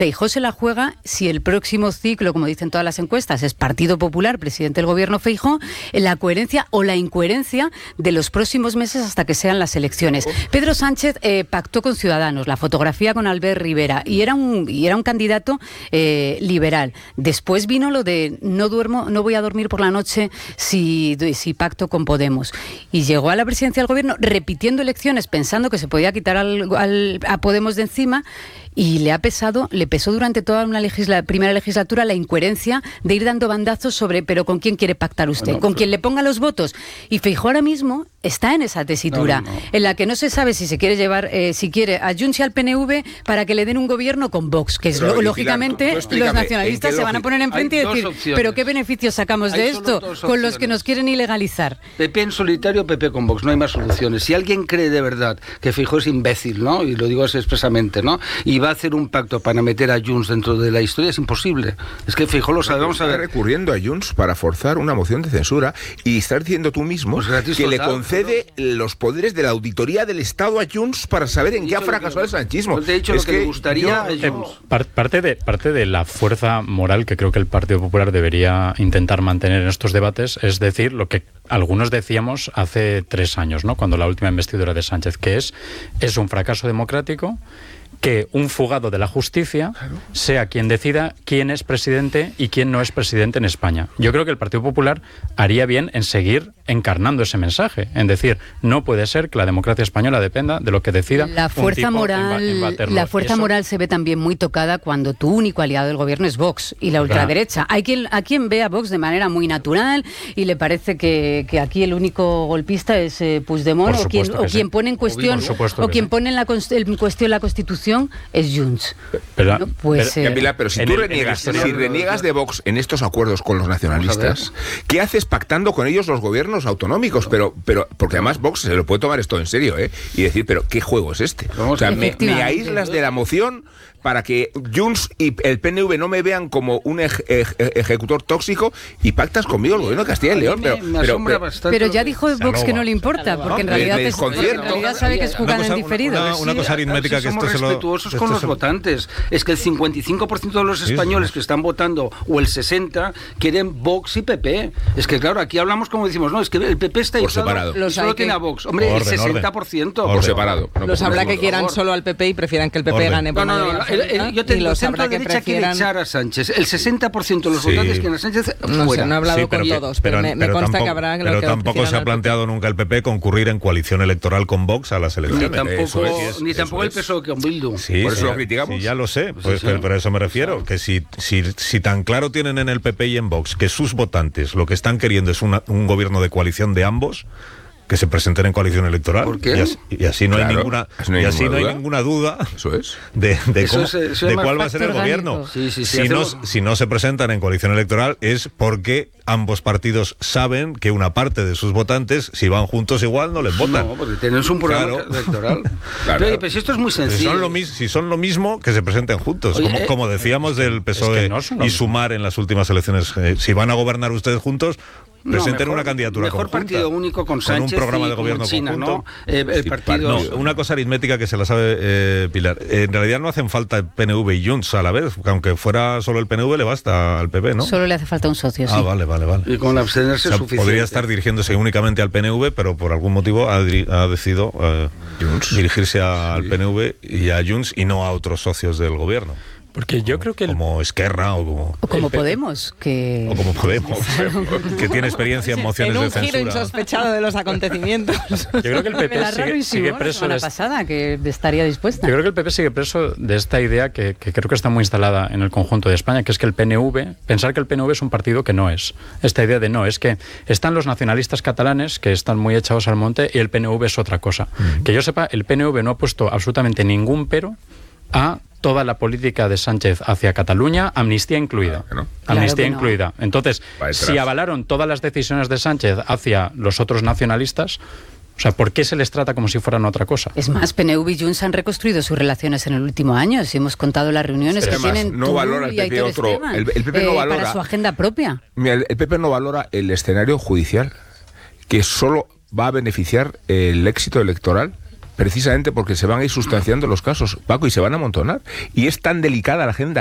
Feijóo se la juega si el próximo ciclo, como dicen todas las encuestas, es Partido Popular, presidente del gobierno Feijóo, en la coherencia o la incoherencia de los próximos meses hasta que sean las elecciones. Pedro Sánchez pactó con Ciudadanos, la fotografía con Albert Rivera, y era un candidato liberal. Después vino lo de no voy a dormir por la noche si pacto con Podemos. Y llegó a la presidencia del gobierno repitiendo elecciones, pensando que se podía quitar a Podemos de encima. Y le pesó durante toda una primera legislatura la incoherencia de ir dando bandazos sobre, pero ¿con quién quiere pactar usted? Bueno, ¿con quién le ponga los votos? Y Feijóo ahora mismo está en esa tesitura, en la que no se sabe si se quiere llevar, si quiere a Junts y al PNV para que le den un gobierno con Vox, que es lógicamente los nacionalistas se van a poner enfrente y decir, pero ¿qué beneficios sacamos de esto con los que nos quieren ilegalizar? PP en solitario, PP con Vox, no hay más soluciones. Si alguien cree de verdad que Feijóo es imbécil, ¿no? Y lo digo así expresamente, ¿no? Y va a hacer un pacto para meter a Junts dentro de la historia, es imposible. Es que Feijóo lo sabe, vamos a ver. Está recurriendo a Junts para forzar una moción de censura y estás diciendo tú mismo que le concede los poderes de la auditoría del Estado a Junts para saber en qué ha fracasado el sanchismo. Te he dicho lo que le gustaría a Junts. Parte de la fuerza moral que creo que el Partido Popular debería intentar mantener en estos debates es decir lo que algunos decíamos hace 3 años, ¿no? Cuando la última investidura de Sánchez, que es un fracaso democrático que un fugado de la justicia sea quien decida quién es presidente y quién no es presidente en España. Yo creo que el Partido Popular haría bien en seguir encarnando ese mensaje, en decir, no puede ser que la democracia española dependa de lo que decida la fuerza moral. La fuerza moral se ve también muy tocada cuando tu único aliado del gobierno es Vox y la ultraderecha. Hay quien ve a Vox de manera muy natural y le parece que aquí el único golpista es Puigdemont o quien pone en cuestión pone en cuestión la Constitución es Junts. Pero si tú reniegas de Vox en estos acuerdos con los nacionalistas, ¿qué haces pactando con ellos los gobiernos autonómicos? Pero porque además Vox se lo puede tomar esto en serio, y decir, pero ¿qué juego es este? O sea, me aíslas de la moción para que Junts y el PNV no me vean como un ejecutor tóxico y pactas conmigo el gobierno de Castilla y León. Pero ya dijo Vox que no le importa, porque en realidad sabe que es jugando en diferido. Una cosa aritmética que esto se lo... respetuosos con los votantes. Es que el 55% de los españoles que están votando, o el 60%, quieren Vox y PP. Es que claro, aquí hablamos como decimos, no, es que el PP está por separado y solo tiene a Vox. Hombre, el 60%. Por separado. Los habrá que quieran solo al PP y prefieran que el PP gane por mayoría. Yo te digo, el centro derecha quiere echar a Sánchez. El 60% de los votantes quieren a Sánchez fuera. No he hablado con todos, pero me consta que habrá... Pero tampoco se ha planteado nunca el PP concurrir en coalición electoral con Vox a las elecciones. Ni tampoco el PSOE con Bildu. Por eso lo criticamos. Sí, ya lo sé, pero a eso me refiero, que si tan claro tienen en el PP y en Vox que sus votantes lo que están queriendo es un gobierno de coalición de ambos, que se presenten en coalición electoral. ¿Por qué? Y así no hay ninguna duda de cuál va a ser el gobierno. Si no se presentan en coalición electoral es porque ambos partidos saben que una parte de sus votantes, si van juntos igual, no les votan. No, porque tienen un programa electoral. Oye, pues esto es muy sencillo. Si son lo mismo, que se presenten juntos. Como decíamos del PSOE y Sumar en las últimas elecciones. Si van a gobernar ustedes juntos, presenten una candidatura mejor conjunta, partido único con Sánchez, con un programa de gobierno China, conjunto, ¿no? El partido... una cosa aritmética que se la sabe Pilar. En realidad no hacen falta PNV y Junts a la vez, aunque fuera solo el PNV le basta al PP, ¿no? Solo le hace falta un socio, sí. Vale. Y con abstenerse es suficiente. Podría estar dirigiéndose únicamente al PNV, pero por algún motivo ha decidido dirigirse al PNV y a Junts y no a otros socios del gobierno. Porque yo creo que como Esquerra o como Podemos, que tiene experiencia en mociones de censura. En un giro insospechado de los acontecimientos. Yo creo que el PP sigue preso la pasada, que estaría dispuesta. Yo creo que el PP sigue preso de esta idea que creo que está muy instalada en el conjunto de España, que es que el PNV, pensar que el PNV es un partido que no es. Esta idea de no, es que están los nacionalistas catalanes que están muy echados al monte y el PNV es otra cosa. Que yo sepa, el PNV no ha puesto absolutamente ningún pero a toda la política de Sánchez hacia Cataluña, amnistía incluida. Amnistía incluida. Entonces, si avalaron todas las decisiones de Sánchez hacia los otros nacionalistas, o sea, ¿por qué se les trata como si fueran otra cosa? Es más, PNV y Junts han reconstruido sus relaciones en el último año. Si hemos contado las reuniones que tienen no valora el PP el PP no valora para su agenda propia. Mira, el PP no valora el escenario judicial, que solo va a beneficiar el éxito electoral, precisamente porque se van a ir sustanciando los casos, Paco, y se van a amontonar. Y es tan delicada la agenda